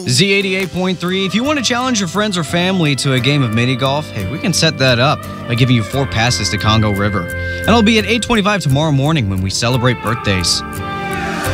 Z88.3. If you want to challenge your friends or family to a game of mini golf, hey, we can set that up by giving you 4 passes to Congo River. And it'll be at 8:25 tomorrow morning when we celebrate birthdays.